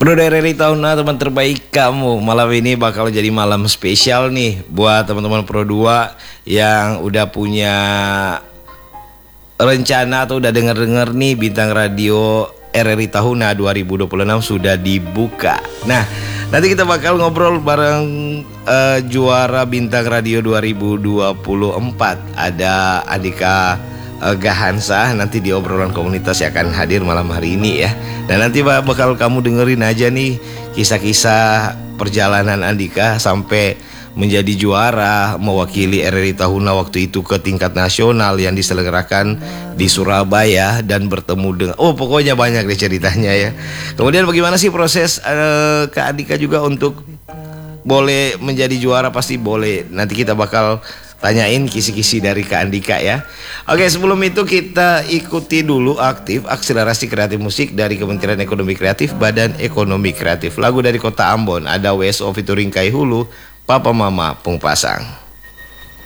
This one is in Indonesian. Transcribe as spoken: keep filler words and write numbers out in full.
Bro dari Tahuna, teman terbaik kamu. Malam ini bakal jadi malam spesial nih buat teman-teman Pro dua yang udah punya rencana atau udah denger-denger nih bintang radio R R I Tahuna dua ribu dua puluh enam sudah dibuka. Nah, nanti kita bakal ngobrol bareng uh, juara bintang radio dua ribu dua puluh empat. Ada Andika uh, Gahansa, nanti di obrolan komunitas yang akan hadir malam hari ini ya. Dan nanti bakal kamu dengerin aja nih kisah-kisah perjalanan Andika sampai menjadi juara mewakili R R I Tahuna waktu itu ke tingkat nasional yang diselenggarakan di Surabaya dan bertemu dengan oh pokoknya banyak deh ceritanya ya. Kemudian bagaimana sih proses uh, Kak Andika juga untuk boleh menjadi juara? Pasti boleh. Nanti kita bakal tanyain kisi-kisi dari Kak Andika ya. Oke, sebelum itu kita ikuti dulu aktif akselerasi kreatif musik dari Kementerian Ekonomi Kreatif, Badan Ekonomi Kreatif. Lagu dari Kota Ambon, ada W S O featuring Kai Hulu, Papa Mama Pung Pasang.